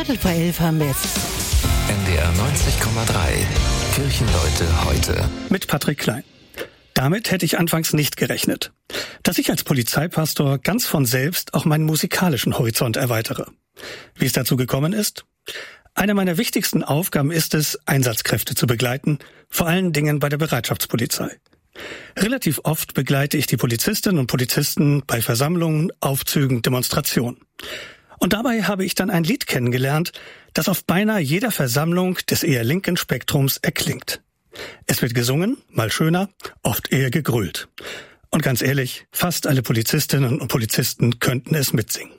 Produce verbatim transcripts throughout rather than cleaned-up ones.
Viertel vor elf haben wir jetzt. N D R neunzig Komma drei. Kirchenleute heute. Mit Patrick Klein. Damit hätte ich anfangs nicht gerechnet, dass ich als Polizeipastor ganz von selbst auch meinen musikalischen Horizont erweitere. Wie es dazu gekommen ist? Eine meiner wichtigsten Aufgaben ist es, Einsatzkräfte zu begleiten, vor allen Dingen bei der Bereitschaftspolizei. Relativ oft begleite ich die Polizistinnen und Polizisten bei Versammlungen, Aufzügen, Demonstrationen. Und dabei habe ich dann ein Lied kennengelernt, das auf beinahe jeder Versammlung des eher linken Spektrums erklingt. Es wird gesungen, mal schöner, oft eher gegrölt. Und ganz ehrlich, fast alle Polizistinnen und Polizisten könnten es mitsingen.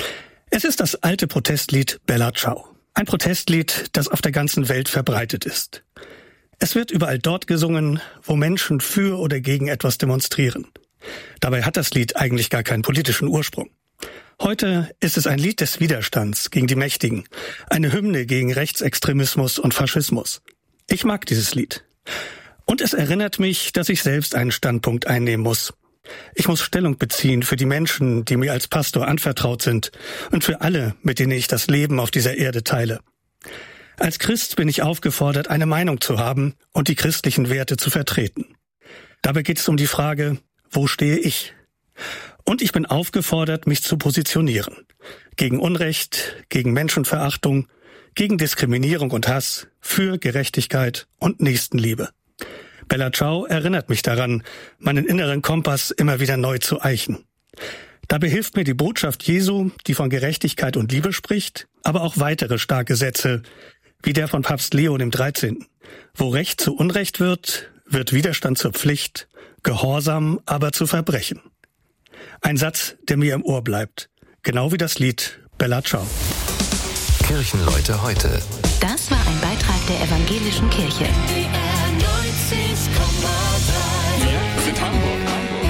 Es ist das alte Protestlied Bella Ciao. Ein Protestlied, das auf der ganzen Welt verbreitet ist. Es wird überall dort gesungen, wo Menschen für oder gegen etwas demonstrieren. Dabei hat das Lied eigentlich gar keinen politischen Ursprung. Heute ist es ein Lied des Widerstands gegen die Mächtigen, eine Hymne gegen Rechtsextremismus und Faschismus. Ich mag dieses Lied. Und es erinnert mich, dass ich selbst einen Standpunkt einnehmen muss. Ich muss Stellung beziehen für die Menschen, die mir als Pastor anvertraut sind und für alle, mit denen ich das Leben auf dieser Erde teile. Als Christ bin ich aufgefordert, eine Meinung zu haben und die christlichen Werte zu vertreten. Dabei geht es um die Frage, wo stehe ich? Und ich bin aufgefordert, mich zu positionieren. Gegen Unrecht, gegen Menschenverachtung, gegen Diskriminierung und Hass, für Gerechtigkeit und Nächstenliebe. Bella Ciao erinnert mich daran, meinen inneren Kompass immer wieder neu zu eichen. Dabei hilft mir die Botschaft Jesu, die von Gerechtigkeit und Liebe spricht, aber auch weitere starke Sätze, wie der von Papst Leo dem dreizehnten. Wo Recht zu Unrecht wird, wird Widerstand zur Pflicht, Gehorsam aber zu Verbrechen. Ein Satz, der mir im Ohr bleibt, genau wie das Lied Bella Ciao. Kirchenleute heute. Das war ein Beitrag der Evangelischen Kirche.